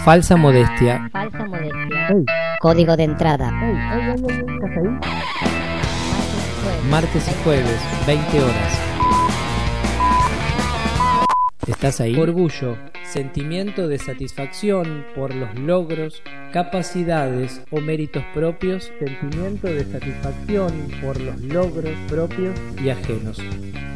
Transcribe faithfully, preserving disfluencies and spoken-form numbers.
Falsa modestia. Falsa modestia. Ey, Código de entrada. ey, ey, ey, ey, ¿estás ahí? Martes y jueves, veinte horas. ¿Estás ahí? Orgullo, sentimiento de satisfacción por los logros, capacidades o méritos propios, sentimiento de satisfacción por los logros propios y ajenos.